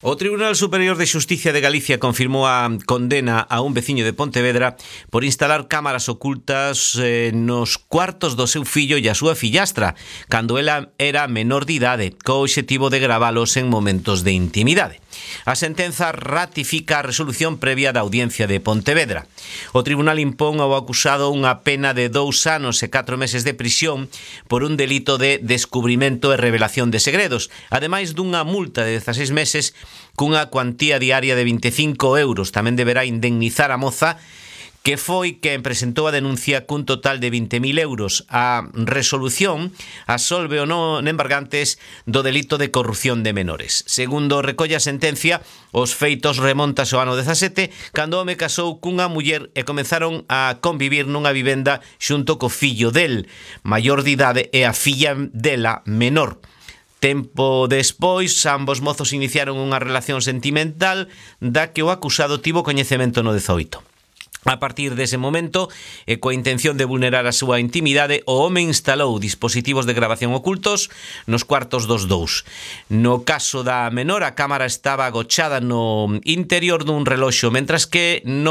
O Tribunal Superior de Xusticia de Galicia confirmou a condena a un veciño de Pontevedra por instalar cámaras ocultas nos cuartos do seu fillo e a súa fillastra, cando ela era menor de idade, co obxectivo de gravalos en momentos de intimidade. A sentenza ratifica a resolución previa da Audiencia de Pontevedra. O tribunal impón ao acusado unha pena de 2 anos e 4 meses de prisión por un delito de descubrimento e revelación de segredos, ademais dunha multa de 16 meses cunha cuantía diaria de 25 euros. Tamén deberá indemnizar a moza que foi quen presentou a denuncia cun total de 20.000 euros. A resolución absolve o non embargantes do delito de corrupción de menores. Segundo recolle a sentencia, os feitos remontas ao ano 17, cando o home casou cunha muller e comenzaron a convivir nunha vivenda xunto co fillo del, maior de idade, e a filla dela, menor. Tempo despois, ambos mozos iniciaron unha relación sentimental da que o acusado tivo coñecemento no 18. A partir dese momento, e coa intención de vulnerar a súa intimidade, o home instalou dispositivos de grabación ocultos nos cuartos dos dous. No caso da menor, a cámara estaba agochada no interior dun reloxo, mentras que no